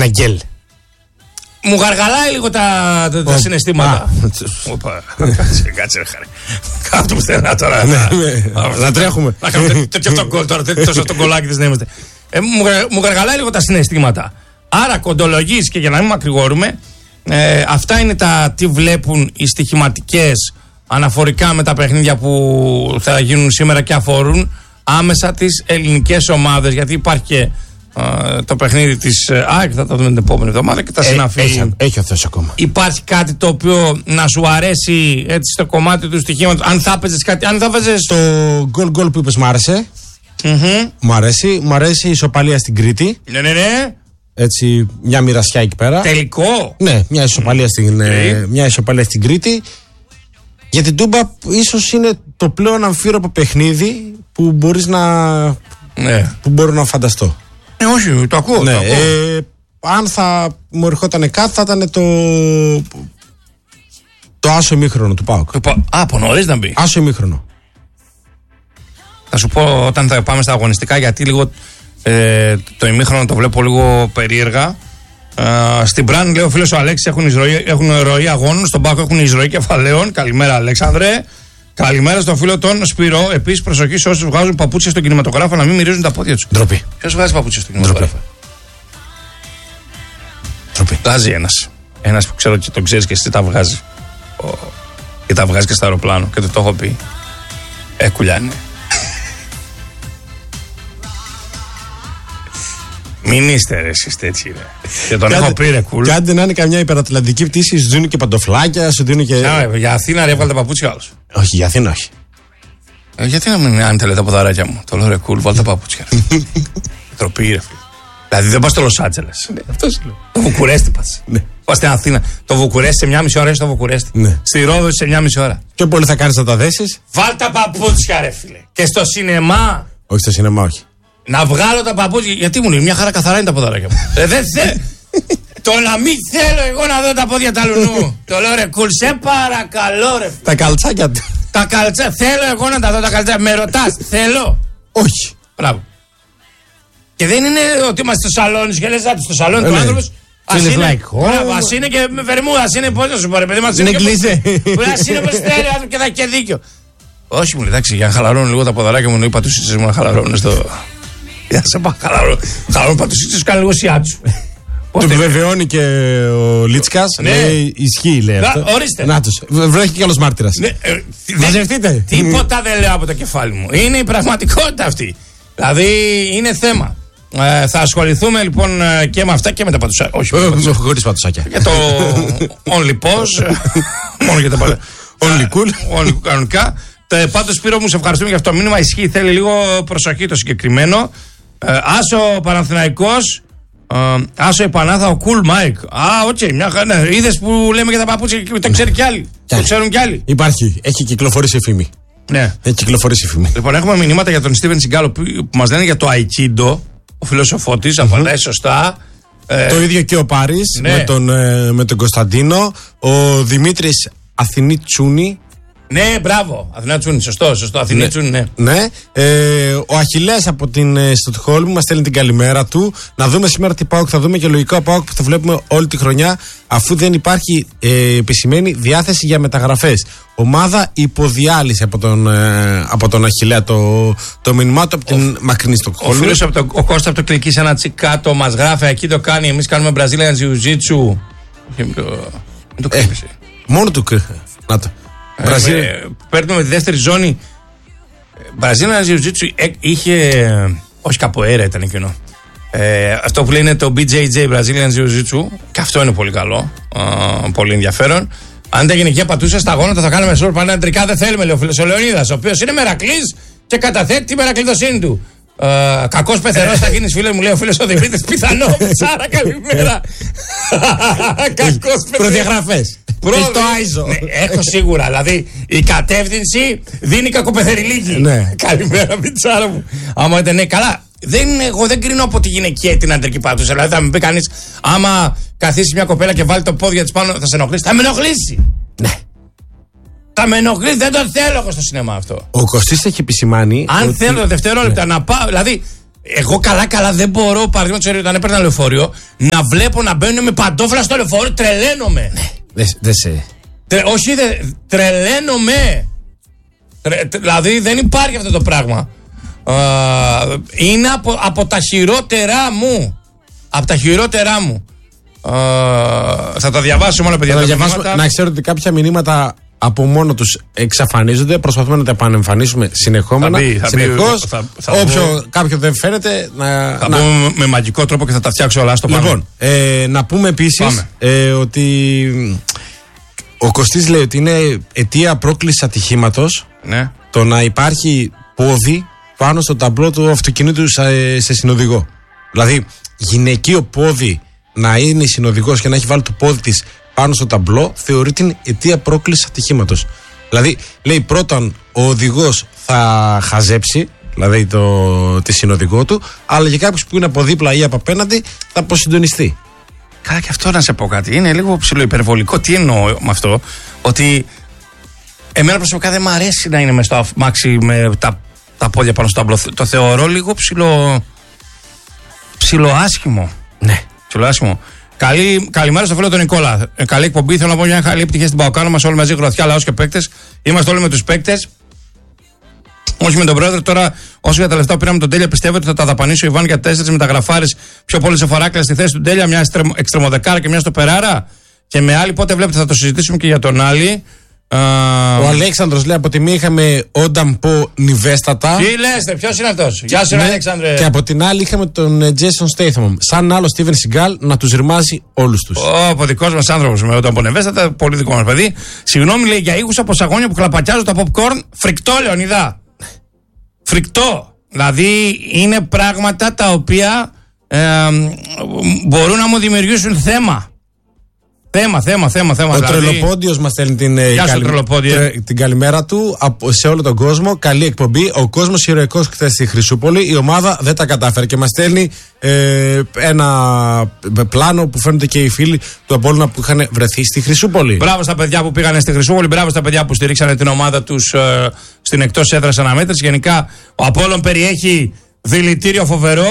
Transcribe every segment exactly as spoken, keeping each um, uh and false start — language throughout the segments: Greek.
Ένα γκέλ. Μου γαργαλάει λίγο τα, τα, τα συναισθήματα. Οπα, κάτσε, κάτσε ρε χαρέ. Κάτω πουθενά τώρα. Να τρέχουμε. Να κάνουμε τέτοιο αυτό γκολ τώρα, τόσο αυτό γκολάκι της να είμαστε. Μου γαργαλάει λίγο τα συναισθήματα. Άρα κοντολογείς και για να μην μακρηγορούμε, αυτά είναι τα τι βλέπουν οι στοιχηματικές αναφορικά με τα παιχνίδια που θα γίνουν σήμερα και αφορούν άμεσα τις ελληνικές ομάδες. Γιατί υπάρχει και Uh, το παιχνίδι της ΑΕΚ, θα το δούμε την επόμενη εβδομάδα και τα ε, συναφή. Έχει, έχει αυτός ακόμα. Υπάρχει κάτι το οποίο να σου αρέσει έτσι στο κομμάτι του στοιχήματος? Αν θα έπαιζες κάτι, αν θα έπαιζες. Το γκολ γκολ που είπες μ' άρεσε. Mm-hmm. Μ' αρέσει. Μ' αρέσει η ισοπαλία στην Κρήτη. Ναι, ναι, ναι. Έτσι, μια μοιρασιά εκεί πέρα. Τελικό. Ναι, μια ισοπαλία, mm. στην, okay. ε, μια ισοπαλία στην Κρήτη. Για την Τούμπα, ίσως είναι το πλέον αμφίροπο παιχνίδι που μπορείς να. Ναι. Που μπορώ να φανταστώ. Ε, όχι, το ακούω. Ναι, το ακούω. Ε, αν θα μου ερχόταν κάτι, θα ήταν το. Το άσο ημίχρονο του ΠΑΟΚ. Α, από νωρίς να μπει. Άσο ημίχρονο. Θα σου πω όταν θα πάμε στα αγωνιστικά, γιατί λίγο ε, το ημίχρονο το βλέπω λίγο περίεργα. Ε, στην Πράν, λέει ο φίλος ο Αλέξης, έχουν εισρωή, έχουν ροή αγώνων. Στον ΠΑΟΚ έχουν εισρωή κεφαλαίων. Καλημέρα, Αλέξανδρε. Καλημέρα στον φίλο τον Σπύρο. Επίσης, προσοχή σε όσους βγάζουν παπούτσια στον κινηματογράφο να μην μυρίζουν τα πόδια τους. Ντροπή. Ποιος βγάζει παπούτσια στον κινηματογράφο? Ντροπή. Βγάζει ένας. Ένας που ξέρω και τον ξέρεις και εσύ τα βγάζει. Ο... Και τα βγάζει και στο αεροπλάνο. Και το το έχω πει. Ε, κουλιάνε. Μην είστε ρε εσείς τέτοιοι ρε. Και τον έχω πει ρε κουλ. Και άντε να είναι καμιά υπερατλαντική πτήση, σου δίνουν και παντοφλάκια, σου δίνουν και. Ά, για Αθήνα ρε, έβγαλε τα παπούτσια άλλος. Όχι, για Αθήνα όχι. Ε, γιατί να μην άνετε λέει τα ποδαράκια μου? Το λέω ρε κουλ, βάλτε τα παπούτσια. Τροπή ρε φίλε. Δηλαδή δεν πας στο Λος Άντζελες. Ναι, αυτό σου λέω. Το Βουκουρέστι πας. Ναι. Πας στην Αθήνα. Το Βουκουρέστι σε μια μισή ώρα είσαι στο Βουκουρέστι. Ναι. Στη Ρόδο σε μια μισή ώρα. Πιο πολύ θα κάνεις να τα δέσεις. Βάλ τα παπούτσια ρε φίλε. Και στο σινεμά. Όχι στο σινεμά, όχι. Να βγάλω τα παπούτσια. Γιατί μου λέει μια χαρά καθαρά είναι τα ποδαράκια μου. ε, δεν θε... Το να μην θέλω εγώ να δω τα πόδια τα λουνού. Το λέω ρε κουλ, σε παρακαλώ ρε. Τα καλτσάκια του. Τα καλτσάκια. Θέλω εγώ να τα δω τα καλτσάκια. Με ρωτάς, θέλω. Όχι. Μπράβο. Και δεν είναι ότι είμαστε στο σαλόνι και λες στο σαλόνι του άνθρωπος. Ας είναι, ας είναι και με βερμούδα, ας είναι πώς θα σου πω ρε παιδί μας. Είναι κλεισέ. Ας είναι πως θέλει και θα έχει και δίκιο. Όχι μου λέει, εντάξει, για να χαλαρώνουν λίγο τα ποδαράκια μου, οι πατουσίτσες μου να χαλαρώνουν στο... Για να σε πάω χαλαρώνουν, χαλαρώνουν πατουσίτσες σου, κάνει λίγο σιάτσου. Του βεβαιώνει και ο Λίτσκας, λέει ισχύει λέει αυτό. Ορίστε. Νάτος, βρέχει κι άλλος μάρτυρας. Μαζευτείτε. Τίποτα δεν λέω από το κεφάλι μου, είναι η πραγματικότητα αυτή. Δηλαδή είναι θέμα. Ε, θα ασχοληθούμε λοιπόν και με αυτά και με τα πατουσάκια. Όχι, χωρίς πατουσάκια. Για το only pause. Μόνο για τα πατουσάκια. Only cool. Only κανονικά. Πάντως Σπύρο μου, σε ευχαριστούμε για αυτό το μήνυμα. Ισχύει, θέλει λίγο προσοχή το συγκεκριμένο. Ε, Άσο Παναθηναϊκός. Ε, Άσο Επανάθα, ο Cool Mike. Α, οκ, okay, μια χαρά. Ναι. Είδες που λέμε για τα παπούτσια και το ξέρει κι άλλοι. Το ξέρουν κι άλλοι. Υπάρχει, έχει κυκλοφορήσει η φήμη. Ναι. Έχει κυκλοφορήσει η φήμη. Λοιπόν, έχουμε μηνύματα για τον Στίβεν Σιγκάλο που, που μας λένε για το Aikido. Ο φιλοσοφότης, mm-hmm. απαντάει σωστά. Ε, το ίδιο και ο Πάρης ναι. με, τον, ε, με τον Κωνσταντίνο. Ο Δημήτρης Αθηνή Τσούνη. Ναι, μπράβο. Αθηνά Τσούνη, σωστό, σωστό. Αθηνή ναι. Τσούνη, ναι. ναι. Ε, ο Αχιλλέας από την ε, Στοκχόλμη μας στέλνει την καλημέρα του. Να δούμε σήμερα τι ΠΑΟΚ θα δούμε και λογικό ΠΑΟΚ που θα βλέπουμε όλη τη χρονιά, αφού δεν υπάρχει ε, επισημένη διάθεση για μεταγραφές. Ομάδα υποδιάλυση από τον, ε, από τον Αχιλλέα. Το, το μήνυμά του από την ο, μακρινή Στοκχόλμη. Ο φίλος από το, ο Κώστα από το Κλικής ένα τσικάτο μας γράφει, εκεί το κάνει. Εμείς κάνουμε Brazilian Jiu-Jitsu. Μην το κρύβεσαι. Ε, μόνο του κρύβεσαι. Να το. Ε, ε, παίρνουμε τη δεύτερη ζώνη. Brazilian Jiu-Jitsu ε, είχε. Όχι, καποέρα ήταν εκείνο. Ε, αυτό που λένε το μπι τζέι τζέι Brazilian Jiu-Jitsu. Και αυτό είναι πολύ καλό. Ε, πολύ ενδιαφέρον. Αν τα γυναικεία πατούσε στα γόνατα, θα κάνουμε σούρ πάνω αντρικά. Δεν θέλουμε, λέει ο φίλος ο Λεωνίδας, ο οποίος είναι μερακλής και καταθέτει τη μερακλητοσύνη του. Ε, κακός πεθερός θα γίνεις, φίλε μου, λέει ο φίλος ο Δημήτρης. Πιθανό, ψάρα, καλημέρα. Κακός πεθερός. Προδιαγραφές. Έχει το άιζο. Ναι, έχω σίγουρα. Δηλαδή η κατεύθυνση δίνει κακοπεθεριλίκη. Ναι. Καλημέρα, πιτσάρα μου. Άμα δεν είναι καλά. Δεν, εγώ δεν κρίνω από τη γυναικεία ή την αντρική πάτουσα. Δηλαδή θα με πει κανείς, άμα καθίσει μια κοπέλα και βάλει το πόδι της πάνω, θα σε ενοχλήσει. Θα με ενοχλήσει. Ναι. Θα με ενοχλήσει. Δεν το θέλω εγώ στο σινεμά αυτό. Ο Κωστής έχει επισημάνει. Αν ότι... θέλω δευτερόλεπτα ναι. να πάω. Δηλαδή Εγώ καλά-καλά δεν μπορώ, παραδείγματος χάρη, όταν έπαιρνα λεωφορείο, να βλέπω να μπαίνουν με παντόφλα στο λεωφορείο. Τρελαίνομαι. Ναι, δεν δε σε. Τρε, όχι, δε, τρελαίνομαι. Τρε, δηλαδή δεν υπάρχει αυτό το πράγμα. Uh, είναι από, από τα χειρότερά μου. Από τα χειρότερά μου. Uh, θα τα διαβάσουμε όλα, παιδιά. Θα τα διαβάσουμε, να ξέρω ότι κάποια μηνύματα από μόνο τους εξαφανίζονται. Προσπαθούμε να τα επανεμφανίσουμε συνεχόμενα. Θα μπει, θα συνεχώς. Θα, θα όποιο πω, κάποιο δεν φαίνεται να. Θα να... πούμε με μαγικό τρόπο και θα τα φτιάξω όλα στο πάνω. Λοιπόν, ε, να πούμε επίσης ε, ότι ο Κωστής λέει ότι είναι αιτία πρόκλησης ατυχήματος, ναι, το να υπάρχει πόδι πάνω στο ταμπλό του αυτοκινήτου σε, σε συνοδηγό. Δηλαδή, γυναικείο πόδι να είναι συνοδηγός και να έχει βάλει το πόδι της πάνω στο ταμπλό, θεωρεί την αιτία πρόκλησης ατυχήματος. Δηλαδή, λέει πρώτον, ο οδηγός θα χαζέψει, δηλαδή το, τη συνοδηγό του, αλλά και κάποιος που είναι από δίπλα ή από απέναντι θα αποσυντονιστεί. Καλά, και αυτό να σε πω κάτι. Είναι λίγο ψιλοϊπερβολικό. Τι εννοώ με αυτό? Ότι εμένα προσωπικά δεν μου αρέσει να είναι μες στο αμάξι με τα, τα πόδια πάνω στο ταμπλό. Το θεωρώ λίγο ψιλο. ψιλοάσχημο. Ναι. Ψιλοάσχημο. Καλή, καλημέρα στο φίλο τον Νικόλα. Ε, καλή εκπομπή. Θέλω να πω μια καλή επιτυχία στην Παοκάνο μας. Όλοι μαζί, γροθιά, λαός και παίκτες. Είμαστε όλοι με τους παίκτες. Όχι με τον πρόεδρο. Τώρα, όσο για τα λεφτά που πήραμε τον Τέλεια, πιστεύω ότι θα τα δαπανίσει ο Ιβάν για τέσσερις μεταγραφάρες. Πιο πολύ σε φοράκλα στη θέση του Τέλεια. Μια εξτρεμοδεκάρα και μια στο Περάρα. Και με άλλη, πότε βλέπετε, θα το συζητήσουμε και για τον άλλη. Ο Αλέξανδρος λέει: από τη μία είχαμε Όνταμ Πο Νιβέστατα. Τι λες, ποιος είναι αυτός? Γεια σου, ναι, Αλέξανδρε. Και από την άλλη είχαμε τον Jason Statham. Σαν άλλο Steven Seagal να τους ρημάζει όλους τους. Ο δικός μας άνθρωπος με Όνταμ Πο Νιβέστατα. Πολύ δικό μας παιδί. Συγγνώμη, λέει, για ήχους από σαγόνια που κλαπατιάζουν τα popcorn. Φρικτό, Λεωνιδά. Φρικτό. Δηλαδή είναι πράγματα τα οποία ε, μπορούν να μου δημιουργήσουν θέμα. Θέμα, θέμα, θέμα, θέμα. Ο δηλαδή... Τρελοπόντιος μας στέλνει την, καλη... τρε... την καλημέρα του από... σε όλο τον κόσμο. Καλή εκπομπή. Ο κόσμος ηρωικός χθες στη Χρυσούπολη. Η ομάδα δεν τα κατάφερε και μας στέλνει ε, ένα πλάνο που φαίνονται και οι φίλοι του Απόλλωνα που είχαν βρεθεί στη Χρυσούπολη. Μπράβο στα παιδιά που πήγανε στη Χρυσούπολη. Μπράβο στα παιδιά που στηρίξανε την ομάδα τους ε, στην εκτός έδρας αναμέτρηση. Γενικά ο Απόλλων περιέχει δηλητήριο φοβερό.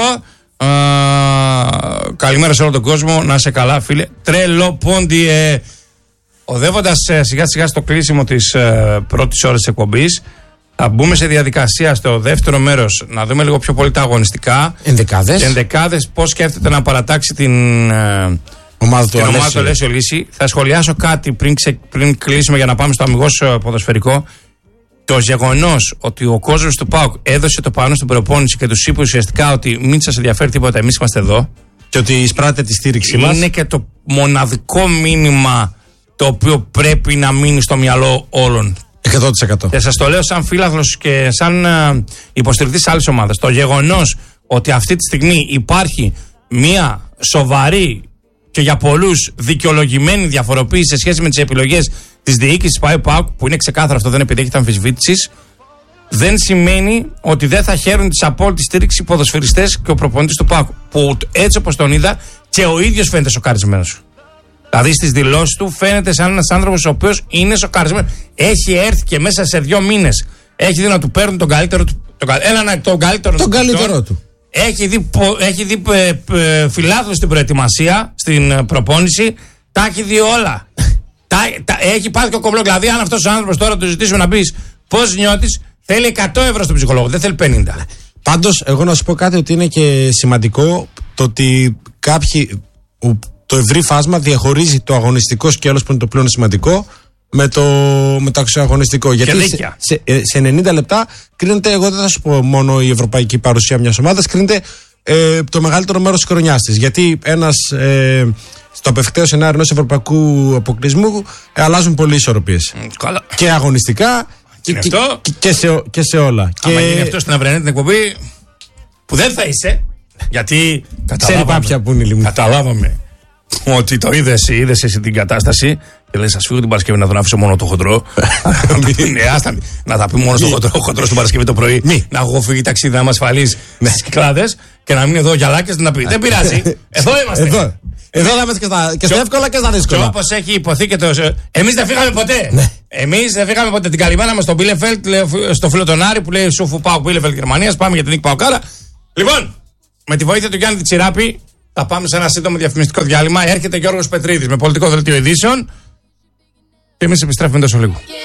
Uh, καλημέρα σε όλο τον κόσμο. Να είσαι καλά, φίλε. Τρελοπόντι. Ε, οδεύοντας ε, σιγά σιγά στο κλείσιμο της ε, πρώτης ώρας της εκπομπής, θα μπούμε σε διαδικασία στο δεύτερο μέρος να δούμε λίγο πιο πολύ τα αγωνιστικά. Ενδεκάδες. Ενδεκάδες, πώς σκέφτεται να παρατάξει την ε, ομάδα του Αλέσιο Λύση. Θα σχολιάσω κάτι πριν, ξε, πριν κλείσουμε για να πάμε στο αμιγώς ποδοσφαιρικό. Το γεγονός ότι ο κόσμος του ΠΑΟΚ έδωσε το πάνω στην προπόνηση και τους είπε ουσιαστικά ότι μην σας ενδιαφέρει τίποτα, εμείς είμαστε εδώ. Και ότι εισπράττει τη στήριξή μας. Είναι και το μοναδικό μήνυμα το οποίο πρέπει να μείνει στο μυαλό όλων. εκατό τοις εκατό. Και σας το λέω σαν φίλαθλος και σαν uh, υποστηρικτής άλλης ομάδας. Το γεγονός ότι αυτή τη στιγμή υπάρχει μια σοβαρή και για πολλούς δικαιολογημένη διαφοροποίηση σε σχέση με τις επιλογές της διοίκησης ΠΑΟΚ, που είναι ξεκάθαρο αυτό, δεν επιδέχεται αμφισβήτησης, δεν σημαίνει ότι δεν θα χαίρουν της απόλυτης στήριξης οι ποδοσφαιριστές και ο προπονητής του ΠΑΟΚ, που έτσι όπως τον είδα και ο ίδιος φαίνεται σοκαρισμένος. Δηλαδή στις δηλώσεις του φαίνεται σαν ένας άνθρωπος ο οποίος είναι σοκαρισμένος. Έχει έρθει και μέσα σε δύο μήνες έχει δει να του παίρνουν τον καλύτερο του. Τον, ένα, τον καλύτερο, τον καλύτερο του. Έχει δει, έχει δει ε, ε, φιλάθλους στην προετοιμασία, στην προπόνηση. Τα έχει δει όλα. τα, τα, έχει πάθει και ο κομπλό. Δηλαδή, αν αυτός ο άνθρωπος τώρα του ζητήσουμε να πεις πώς νιώθεις, θέλει εκατό ευρώ στον ψυχολόγο, δεν θέλει πενήντα. Πάντως, εγώ να σου πω κάτι ότι είναι και σημαντικό το ότι κάποιοι. Το ευρύ φάσμα διαχωρίζει το αγωνιστικό σκέλος που είναι το πλέον σημαντικό με το, με το αξιοαγωνιστικό. Γιατί σε, σε, σε ενενήντα λεπτά κρίνεται, εγώ δεν θα σου πω μόνο η ευρωπαϊκή παρουσία μιας ομάδας, κρίνεται ε, το μεγαλύτερο μέρος της χρονιάς της. Γιατί ένας, ε, στο απευκταίο σενάριο ενός ευρωπαϊκού αποκλεισμού ε, αλλάζουν πολλές ισορροπίες. Mm, και αγωνιστικά και, και, και, και, σε, και σε όλα. Άμα και... γίνει αυτό στην αυριανή την εκπομπή, που δεν θα είσαι, γιατί καταλάβαμε, καταλάβαμε ότι το είδες, είδες εσύ την κατάσταση και λες, ας φύγω την Παρασκευή να τον άφησω μόνο το χοντρό. Ναι, άστα, να τα πει μόνο στο χοντρό, χοντρό στην Παρασκευή το πρωί. Να έχω φύγει ταξίδι, να είμαι ασφαλής στις Κυκλάδες και να μείνει εδώ γυαλάκες να πει. Δεν πειράζει. Εδώ είμαστε. Εδώ, εδώ θα είμαστε και στα εύκολα και στα δύσκολα. Και όπως έχει υποθεί και το. Εμείς δεν φύγαμε ποτέ. Εμείς δεν φύγαμε ποτέ. Την καλημέρα μας στον Μπίλεφελτ, στο φίλο τον Άρη που λέει Σούφου Πάου Μπίλεφελτ Γερμανίας. Πάμε για την νίκη Παοκάρα. Λοιπόν, Με τη βοήθεια του Γιάννη Τσιράπη θα πάμε σε ένα σύντομο διαφημιστικό διάλειμμα. Έρχεται Γιώργος Πετρίδης με πολιτικό δελτίο ειδήσεων. Και εμείς επιστρέφουμε τόσο λίγο.